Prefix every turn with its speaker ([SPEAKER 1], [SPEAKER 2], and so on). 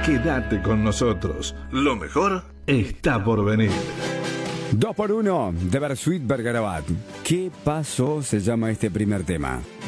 [SPEAKER 1] Quédate con nosotros. Lo mejor está por venir.
[SPEAKER 2] 2x1 de Bersuit Bergarabat. ¿Qué pasó? Se llama este primer tema.